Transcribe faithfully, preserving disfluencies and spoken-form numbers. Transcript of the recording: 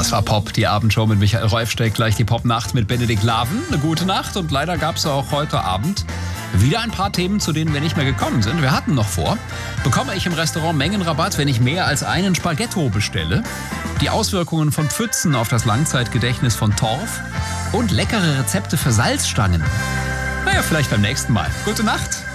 Das war Pop, die Abendshow mit Michael Räufsteck, gleich die Pop-Nacht mit Benedikt Laven. Eine gute Nacht und leider gab es auch heute Abend wieder ein paar Themen, zu denen wir nicht mehr gekommen sind. Wir hatten noch vor, bekomme ich im Restaurant Mengenrabatt, wenn ich mehr als einen Spaghetto bestelle? Die Auswirkungen von Pfützen auf das Langzeitgedächtnis von Torf und leckere Rezepte für Salzstangen. Naja, vielleicht beim nächsten Mal. Gute Nacht.